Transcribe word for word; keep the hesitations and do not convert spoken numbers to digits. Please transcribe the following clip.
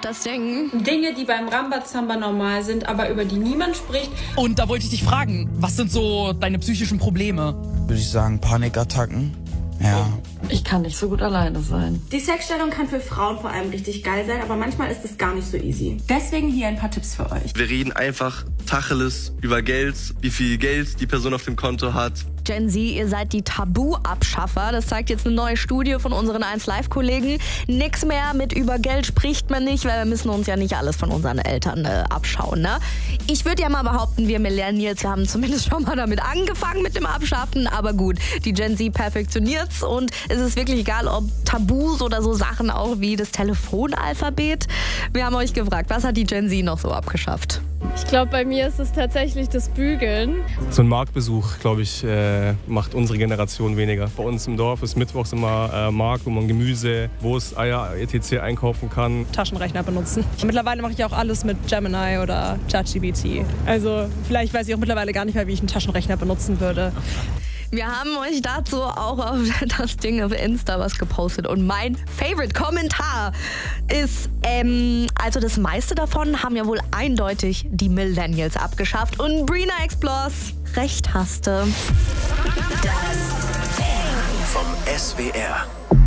das Ding. Dinge, die beim Rambazamba normal sind, aber über die niemand spricht. Und da wollte ich dich fragen, was sind so deine psychischen Probleme? Würde ich sagen, Panikattacken. Ja. Ich kann nicht so gut alleine sein. Die Sexstellung kann für Frauen vor allem richtig geil sein, aber manchmal ist es gar nicht so easy. Deswegen hier ein paar Tipps für euch. Wir reden einfach Tacheles über Geld, wie viel Geld die Person auf dem Konto hat. Gen Z, ihr seid die Tabu-Abschaffer. Das zeigt jetzt eine neue Studie von unseren eins Live-Kollegen. Nix mehr mit über Geld spricht man nicht, weil wir müssen uns ja nicht alles von unseren Eltern äh, abschauen. Ne? Ich würde ja mal behaupten, wir Millennials, wir haben zumindest schon mal damit angefangen mit dem Abschaffen. Aber gut, die Gen Z perfektioniert's und es ist wirklich egal, ob Tabus oder so Sachen auch wie das Telefonalphabet. Wir haben euch gefragt, was hat die Gen Z noch so abgeschafft? Ich glaube, bei mir ist es tatsächlich das Bügeln. So ein Marktbesuch, glaube ich, äh, macht unsere Generation weniger. Bei uns im Dorf ist mittwochs immer äh, Markt, wo man Gemüse, Wurst, Eier, et cetera einkaufen kann. Taschenrechner benutzen. Mittlerweile mache ich auch alles mit Gemini oder ChatGPT. Also vielleicht weiß ich auch mittlerweile gar nicht mehr, wie ich einen Taschenrechner benutzen würde. Wir haben euch dazu auch auf das Ding auf Insta was gepostet und mein Favorite-Kommentar ist, ähm, also das meiste davon haben ja wohl eindeutig die Millennials abgeschafft und Brina Explores recht hasste. Vom S W R.